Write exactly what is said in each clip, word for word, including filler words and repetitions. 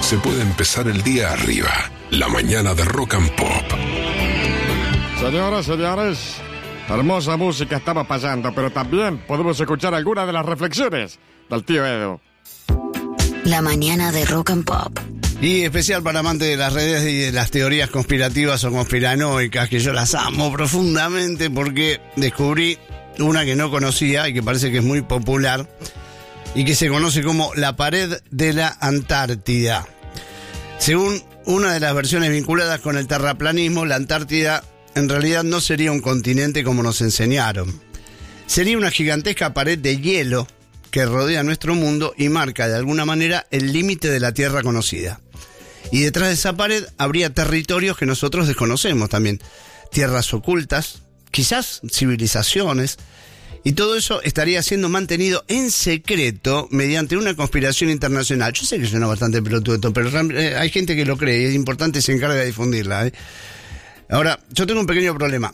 se puede empezar el día arriba. La mañana de Rock and Pop. Señoras, señores, hermosa música estaba pasando, pero también podemos escuchar algunas de las reflexiones del tío Edu. La mañana de Rock and Pop. Y especial para amantes de las redes y de las teorías conspirativas o conspiranoicas, que yo las amo profundamente porque descubrí una que no conocía y que parece que es muy popular y que se conoce como la pared de la Antártida. Según una de las versiones vinculadas con el terraplanismo, la Antártida en realidad no sería un continente como nos enseñaron. Sería una gigantesca pared de hielo que rodea nuestro mundo y marca de alguna manera el límite de la Tierra conocida. Y detrás de esa pared habría territorios que nosotros desconocemos también. Tierras ocultas, quizás civilizaciones, y todo eso estaría siendo mantenido en secreto mediante una conspiración internacional. Yo sé que suena bastante pelotudo, pero hay gente que lo cree y es importante, se encarga de difundirla, ¿eh? Ahora, yo tengo un pequeño problema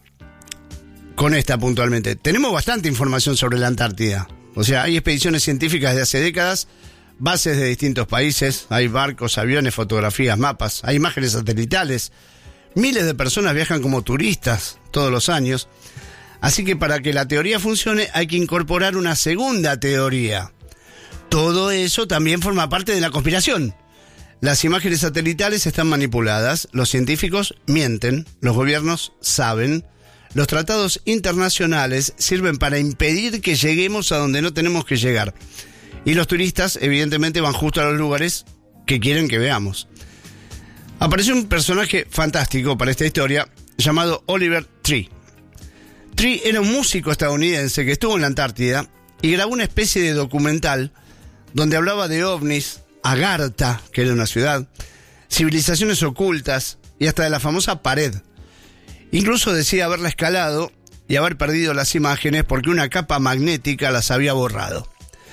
con esta puntualmente. Tenemos bastante información sobre la Antártida. O sea, hay expediciones científicas de hace décadas, bases de distintos países, hay barcos, aviones, fotografías, mapas, hay imágenes satelitales. Miles de personas viajan como turistas todos los años. Así que para que la teoría funcione hay que incorporar una segunda teoría. Todo eso también forma parte de la conspiración. Las imágenes satelitales están manipuladas, los científicos mienten, los gobiernos saben, los tratados internacionales sirven para impedir que lleguemos a donde no tenemos que llegar. Y los turistas, evidentemente, van justo a los lugares que quieren que veamos. Apareció un personaje fantástico para esta historia llamado Oliver Tree. Tree era un músico estadounidense que estuvo en la Antártida y grabó una especie de documental donde hablaba de ovnis, Agartha, que era una ciudad, civilizaciones ocultas y hasta de la famosa pared. Incluso decía haberla escalado y haber perdido las imágenes porque una capa magnética las había borrado.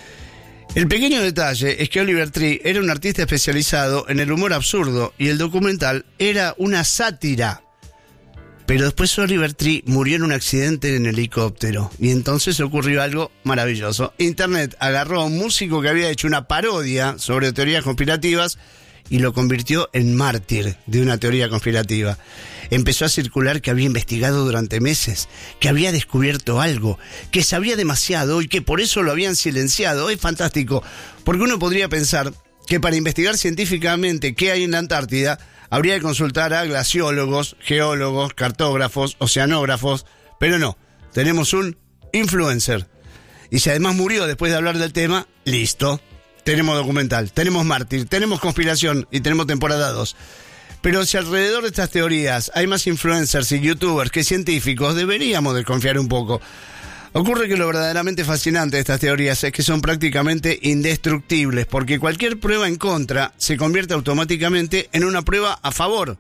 El pequeño detalle es que Oliver Tree era un artista especializado en el humor absurdo y el documental era una sátira. Pero después Oliver Tree murió en un accidente en helicóptero y entonces ocurrió algo maravilloso. Internet agarró a un músico que había hecho una parodia sobre teorías conspirativas y lo convirtió en mártir de una teoría conspirativa. Empezó a circular que había investigado durante meses, que había descubierto algo, que sabía demasiado y que por eso lo habían silenciado. Es fantástico, porque uno podría pensar que para investigar científicamente qué hay en la Antártida habría que consultar a glaciólogos, geólogos, cartógrafos, oceanógrafos, pero no, tenemos un influencer. Y si además murió después de hablar del tema, listo. Tenemos documental, tenemos mártir, tenemos conspiración y tenemos temporada dos. Pero si alrededor de estas teorías hay más influencers y youtubers que científicos, deberíamos desconfiar un poco. Ocurre que lo verdaderamente fascinante de estas teorías es que son prácticamente indestructibles, porque cualquier prueba en contra se convierte automáticamente en una prueba a favor.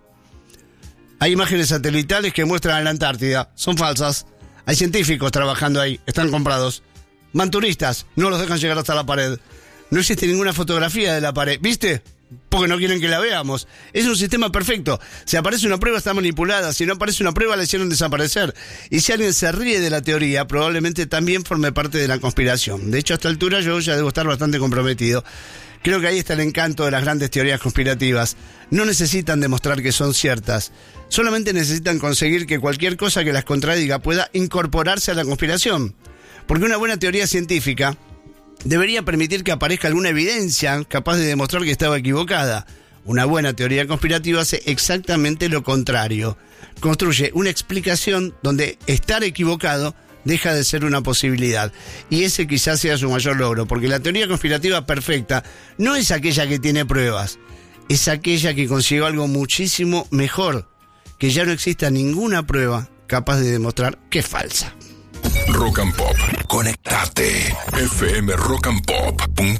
Hay imágenes satelitales que muestran a la Antártida, son falsas. Hay científicos trabajando ahí, están comprados. Van turistas, no los dejan llegar hasta la pared. No existe ninguna fotografía de la pared, ¿viste? Porque no quieren que la veamos. Es un sistema perfecto. Si aparece una prueba está manipulada. Si no aparece una prueba la hicieron desaparecer. Y si alguien se ríe de la teoría, probablemente también forme parte de la conspiración. De hecho, a esta altura yo ya debo estar bastante comprometido. Creo que ahí está el encanto de las grandes teorías conspirativas. No necesitan demostrar que son ciertas. Solamente necesitan conseguir que cualquier cosa que las contradiga pueda incorporarse a la conspiración. Porque una buena teoría científica debería permitir que aparezca alguna evidencia capaz de demostrar que estaba equivocada. Una buena teoría conspirativa hace exactamente lo contrario. Construye una explicación donde estar equivocado deja de ser una posibilidad. Y ese quizás sea su mayor logro, porque la teoría conspirativa perfecta no es aquella que tiene pruebas, es aquella que consiguió algo muchísimo mejor, que ya no exista ninguna prueba capaz de demostrar que es falsa. Rock and Pop. Conectate. f m rock and pop punto